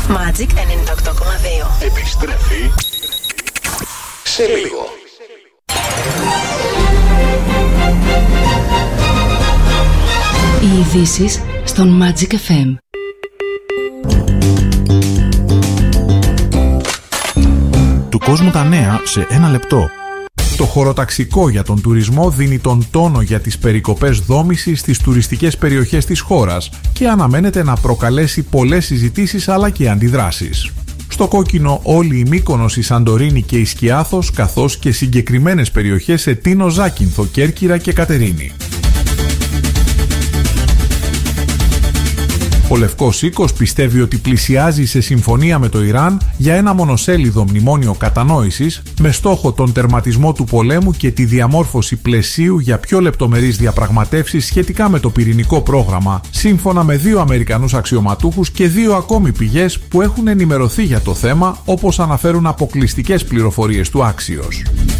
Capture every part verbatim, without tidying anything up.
Magic ενενήντα οκτώ κόμμα δύο. Επιστρέφει σε λίγο. Οι ειδήσεις στον Magic εφ εμ. Του κόσμου τα νέα σε ένα λεπτό. Το χωροταξικό για τον τουρισμό δίνει τον τόνο για τις περικοπές δόμησης στις τουριστικές περιοχές της χώρας και αναμένεται να προκαλέσει πολλές συζητήσεις αλλά και αντιδράσεις. Στο κόκκινο όλη η Μύκονος, η Σαντορίνη και η Σκιάθος, καθώς και συγκεκριμένες περιοχές σε Τίνο, Ζάκυνθο, Κέρκυρα και Κατερίνη. Ο Λευκός Οίκος πιστεύει ότι πλησιάζει σε συμφωνία με το Ιράν για ένα μονοσέλιδο μνημόνιο κατανόησης με στόχο τον τερματισμό του πολέμου και τη διαμόρφωση πλαισίου για πιο λεπτομερείς διαπραγματεύσεις σχετικά με το πυρηνικό πρόγραμμα, σύμφωνα με δύο Αμερικανούς αξιωματούχους και δύο ακόμη πηγές που έχουν ενημερωθεί για το θέμα, όπως αναφέρουν αποκλειστικές πληροφορίες του Axios.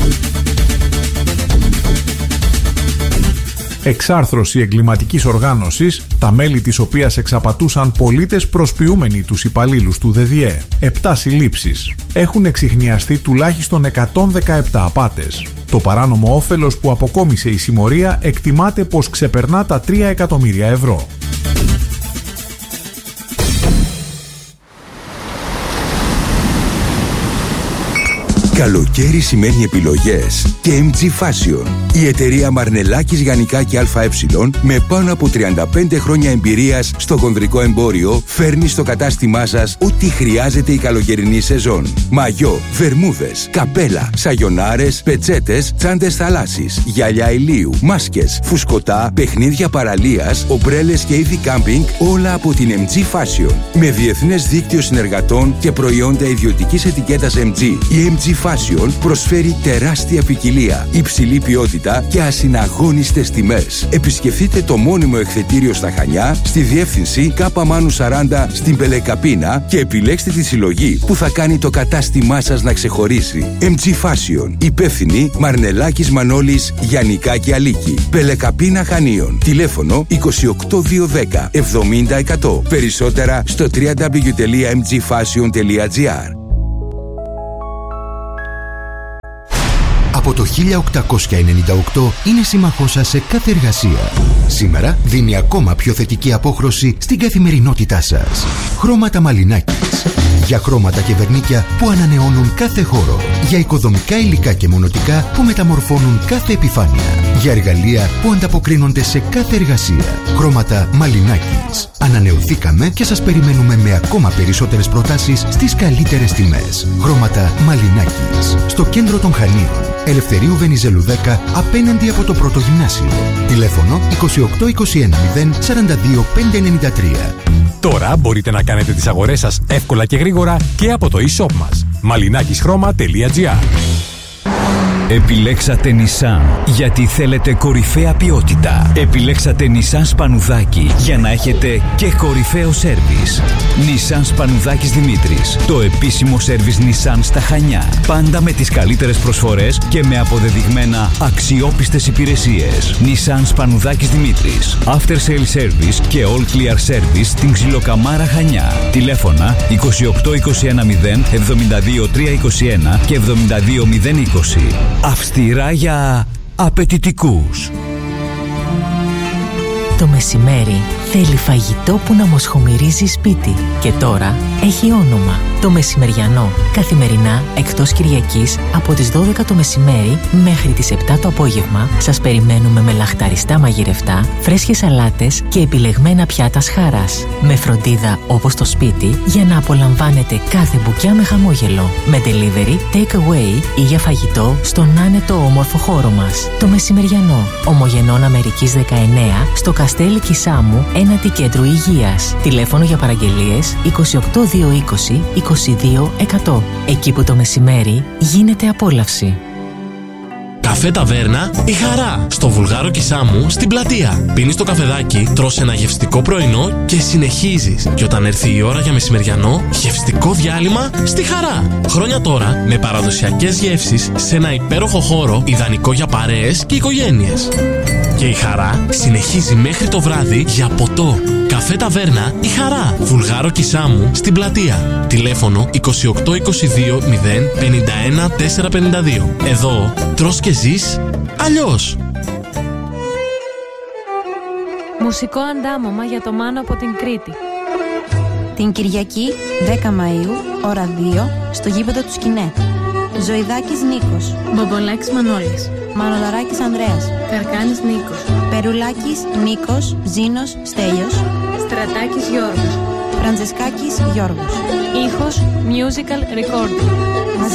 Εξάρθρωση εγκληματικής οργάνωσης, τα μέλη της οποίας εξαπατούσαν πολίτες προσποιούμενοι τους υπαλλήλους του ΔΔΕ. Επτά συλλήψεις. Έχουν εξιχνιαστεί τουλάχιστον εκατόν δεκαεπτά απάτες. Το παράνομο όφελος που αποκόμισε η συμμορία εκτιμάται πως ξεπερνά τα τρία εκατομμύρια ευρώ. Καλοκαίρι σημαίνει επιλογές και εμ τζι Fashion. Η εταιρεία Μαρνελάκης Γιαννικά και ΑΕ με πάνω από τριάντα πέντε χρόνια εμπειρίας στο χονδρικό εμπόριο φέρνει στο κατάστημά σας ό,τι χρειάζεται η καλοκαιρινή σεζόν. Μαγιό, βερμούδες, καπέλα, σαγιονάρες, πετσέτες, τσάντες θαλάσσης, γυαλιά ηλίου, μάσκες, φουσκωτά, παιχνίδια παραλίας, ομπρέλες και είδη κάμπινγκ, όλα από την εμ τζι Fashion. Με διεθνές δίκτυο συνεργατών και προϊόντα ιδιωτικής ετικέτας εμ τζι, η εμ τζι Fashion προσφέρει τεράστια ποικιλία, υψηλή ποιότητα και ασυναγώνιστες τιμές. Επισκεφτείτε το μόνιμο εκθετήριο στα Χανιά, στη διεύθυνση Κάπα Μάνου σαράντα στην Πελεκαπίνα και επιλέξτε τη συλλογή που θα κάνει το κατάστημά σας να ξεχωρίσει. εμ τζι Fashion. Υπεύθυνη Μαρνελάκης Μανώλης Γιαννικά και Αλίκη. Πελεκαπίνα Χανίων. Τηλέφωνο είκοσι οκτώ διακόσια δέκα εβδομήντα εκατό. Περισσότερα στο double-u double-u double-u τελεία εμ τζι fashion τελεία τζι άρ. Από το χίλια οκτακόσια ενενήντα οκτώ είναι σύμμαχός σας σε κάθε εργασία. Σήμερα δίνει ακόμα πιο θετική απόχρωση στην καθημερινότητά σας. Χρώματα Μαλινάκης. Για χρώματα και βερνίκια που ανανεώνουν κάθε χώρο. Για οικοδομικά υλικά και μονοτικά που μεταμορφώνουν κάθε επιφάνεια. Για εργαλεία που ανταποκρίνονται σε κάθε εργασία. Χρώματα Μαλινάκης. Ανανεωθήκαμε και σας περιμένουμε με ακόμα περισσότερες προτάσεις στις καλύτερες τιμές. Χρώματα Μαλινάκης. Στο κέντρο των Χανίων. Ελευθερίου Βενιζέλου δέκα, απέναντι από το πρώτο γυμνάσιο. Τηλέφωνο είκοσι οκτώ είκοσι ένα μηδέν σαράντα δύο πεντακόσια ενενήντα τρία. Τώρα μπορείτε να κάνετε τις αγορές σας εύκολα και γρήγορα και από το e-shop μας. μαλινάκισχρώμα τελεία τζι άρ. Επιλέξατε Nissan γιατί θέλετε κορυφαία ποιότητα. Επιλέξατε Nissan Σπανουδάκη για να έχετε και κορυφαίο σέρβις. Nissan Σπανουδάκης Δημήτρης, το επίσημο σέρβις Nissan στα Χανιά. Πάντα με τις καλύτερες προσφορές και με αποδεδειγμένα αξιόπιστες υπηρεσίες. Nissan Σπανουδάκης Δημήτρης, After Sale Service και All Clear Service στην Ξυλοκαμάρα Χανιά. Τηλέφωνα είκοσι οκτώ είκοσι ένα μηδέν εβδομήντα δύο τριακόσια είκοσι ένα και εβδομήντα δύο μηδέν είκοσι. Αυστηρά για απαιτητικούς. Το μεσημέρι θέλει φαγητό που να μοσχομυρίζει σπίτι. Και τώρα έχει όνομα. Το μεσημεριανό. Καθημερινά, εκτός Κυριακής, από τις δώδεκα το μεσημέρι μέχρι τις επτά το απόγευμα, σας περιμένουμε με λαχταριστά μαγειρευτά, φρέσκες σαλάτες και επιλεγμένα πιάτα σχάρας. Με φροντίδα όπως το σπίτι, για να απολαμβάνετε κάθε μπουκιά με χαμόγελο. Με delivery, take away ή για φαγητό στον άνετο όμορφο χώρο μας. Το μεσημεριανό. Ομογενών Αμερικής δεκαεννέα, στο Καστέλι Κισάμου, ένατη κέντρου υγείας. Τηλέφωνο για παραγγελίες είκοσι οκτώ διακόσια είκοσι είκοσι δύο εκατό. Εκεί που το μεσημέρι γίνεται απόλαυση. Τα Καφέ Ταβέρνα Η Χαρά, στο Βουλγάρο Κισάμου, στην Πλατεία. Πίνεις το καφεδάκι, τρως ένα γευστικό πρωινό και συνεχίζεις. Και όταν έρθει η ώρα για μεσημεριανό, γευστικό διάλειμμα στη Χαρά. Χρόνια τώρα με παραδοσιακές γεύσεις σε ένα υπέροχο χώρο ιδανικό για παρέες και οικογένειες. Και η Χαρά συνεχίζει μέχρι το βράδυ για ποτό. Καφέ Ταβέρνα Η Χαρά, Βουλγάρο Κισάμου, στην Πλατεία. Τηλέφωνο είκοσι οκτώ είκοσι δύο μηδέν πενήντα ένα τετρακόσια πενήντα δύο. Εδώ τρως και ζεις αλλιώς. Μουσικό αντάμωμα για το Μάνο από την Κρήτη. Την Κυριακή δέκα Μαΐου, ώρα δύο, στο γήπεδο του Σκινέ. Ζωηδάκης Νίκος, Μπομπολάκης Μανώλης, Μανολαράκης Ανδρέας, Καρκάνης Νίκος, Περουλάκης Νίκος, Ζήνος Στέλιος, Στρατάκης Γιώργος, Φραντζεσκάκης Γιώργος. Ήχος Musical Recording.